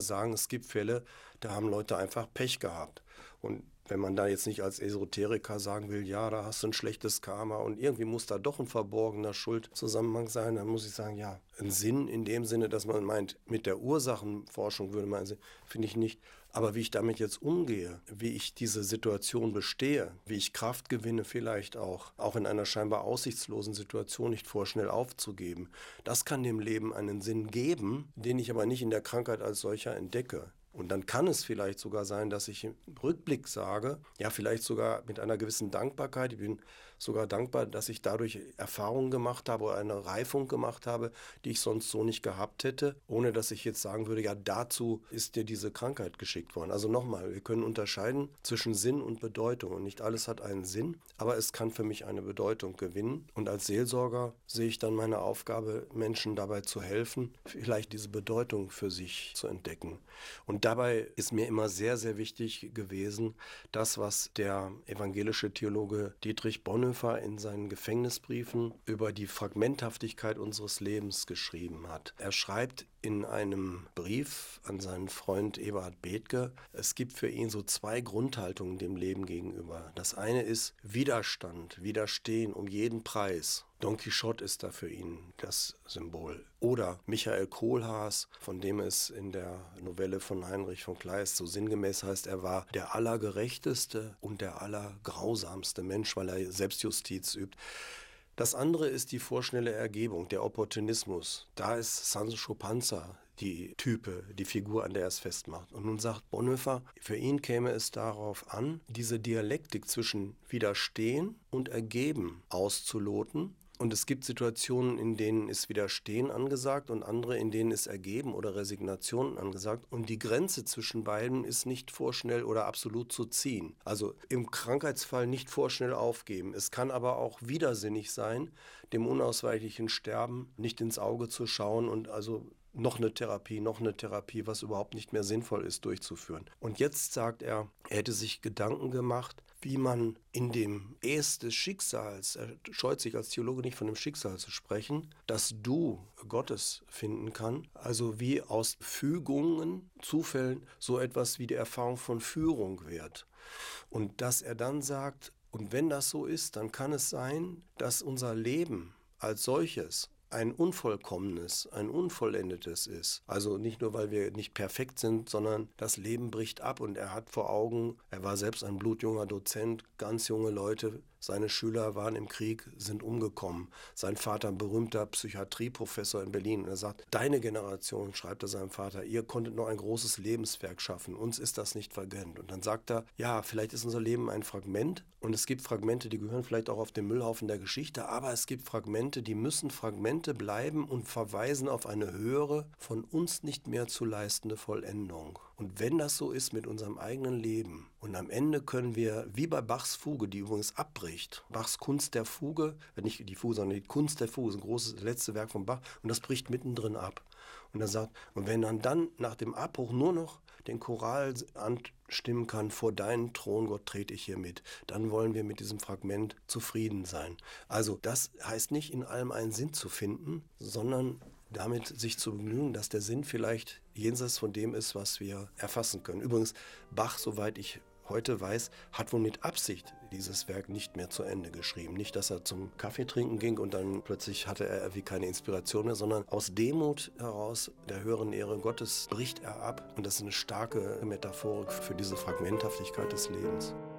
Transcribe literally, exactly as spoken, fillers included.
sagen, es gibt Fälle, da haben Leute einfach Pech gehabt. Und wenn man da jetzt nicht als Esoteriker sagen will, ja, da hast du ein schlechtes Karma und irgendwie muss da doch ein verborgener Schuldzusammenhang sein, dann muss ich sagen, ja, ein Sinn in dem Sinne, dass man meint, mit der Ursachenforschung würde man, finde ich nicht. Aber wie ich damit jetzt umgehe, wie ich diese Situation bestehe, wie ich Kraft gewinne, vielleicht auch, auch in einer scheinbar aussichtslosen Situation nicht vorschnell aufzugeben, das kann dem Leben einen Sinn geben, den ich aber nicht in der Krankheit als solcher entdecke. Und dann kann es vielleicht sogar sein, dass ich im Rückblick sage, ja, vielleicht sogar mit einer gewissen Dankbarkeit, ich bin sogar dankbar, dass ich dadurch Erfahrungen gemacht habe oder eine Reifung gemacht habe, die ich sonst so nicht gehabt hätte, ohne dass ich jetzt sagen würde, ja, dazu ist dir diese Krankheit geschickt worden. Also nochmal, wir können unterscheiden zwischen Sinn und Bedeutung und nicht alles hat einen Sinn, aber es kann für mich eine Bedeutung gewinnen. Und als Seelsorger sehe ich dann meine Aufgabe, Menschen dabei zu helfen, vielleicht diese Bedeutung für sich zu entdecken. Und dabei ist mir immer sehr, sehr wichtig gewesen, das, was der evangelische Theologe Dietrich Bonhoeffer in seinen Gefängnisbriefen über die Fragmenthaftigkeit unseres Lebens geschrieben hat. Er schreibt in einem Brief an seinen Freund Eberhard Bethge, es gibt für ihn so zwei Grundhaltungen dem Leben gegenüber. Das eine ist Widerstand, Widerstehen um jeden Preis. Don Quixote ist da für ihn das Symbol. Oder Michael Kohlhaas, von dem es in der Novelle von Heinrich von Kleist so sinngemäß heißt, er war der allergerechteste und der allergrausamste Mensch, weil er Selbstjustiz übt. Das andere ist die vorschnelle Ergebung, der Opportunismus. Da ist Sancho Panza die Type, die Figur, an der er es festmacht. Und nun sagt Bonhoeffer, für ihn käme es darauf an, diese Dialektik zwischen Widerstehen und Ergeben auszuloten. Und es gibt Situationen, in denen ist Widerstehen angesagt und andere, in denen ist Ergeben oder Resignation angesagt. Und die Grenze zwischen beiden ist nicht vorschnell oder absolut zu ziehen. Also im Krankheitsfall nicht vorschnell aufgeben. Es kann aber auch widersinnig sein, dem unausweichlichen Sterben nicht ins Auge zu schauen und also noch eine Therapie, noch eine Therapie, was überhaupt nicht mehr sinnvoll ist, durchzuführen. Und jetzt sagt er, er hätte sich Gedanken gemacht, wie man in dem Es des Schicksals, er scheut sich als Theologe nicht von dem Schicksal zu sprechen, das Du Gottes finden kann. Also wie aus Fügungen, Zufällen, so etwas wie die Erfahrung von Führung wird. Und dass er dann sagt, und wenn das so ist, dann kann es sein, dass unser Leben als solches ein unvollkommenes, ein unvollendetes ist. Also nicht nur, weil wir nicht perfekt sind, sondern das Leben bricht ab und er hat vor Augen, er war selbst ein blutjunger Dozent, ganz junge Leute, seine Schüler waren im Krieg, sind umgekommen. Sein Vater, ein berühmter Psychiatrieprofessor in Berlin. Und er sagt, deine Generation, schreibt er seinem Vater, ihr konntet noch ein großes Lebenswerk schaffen, uns ist das nicht vergönnt. Und dann sagt er, ja, vielleicht ist unser Leben ein Fragment und es gibt Fragmente, die gehören vielleicht auch auf den Müllhaufen der Geschichte, aber es gibt Fragmente, die müssen Fragmente bleiben und verweisen auf eine höhere, von uns nicht mehr zu leistende Vollendung. Und wenn das so ist mit unserem eigenen Leben und am Ende können wir, wie bei Bachs Fuge, die übrigens abbricht, Bachs Kunst der Fuge, nicht die Fuge, sondern die Kunst der Fuge, ist ein großes letztes Werk von Bach und das bricht mittendrin ab. Und er sagt, und wenn man dann nach dem Abbruch nur noch den Choral anstimmen kann, vor deinen Thron, Gott, trete ich hier mit, dann wollen wir mit diesem Fragment zufrieden sein. Also das heißt nicht, in allem einen Sinn zu finden, sondern damit sich zu bemühen, dass der Sinn vielleicht jenseits von dem ist, was wir erfassen können. Übrigens, Bach, soweit ich heute weiß, hat wohl mit Absicht dieses Werk nicht mehr zu Ende geschrieben. Nicht, dass er zum Kaffee trinken ging und dann plötzlich hatte er irgendwie keine Inspiration mehr, sondern aus Demut heraus, der höheren Ehre Gottes, bricht er ab. Und das ist eine starke Metaphorik für diese Fragmenthaftigkeit des Lebens.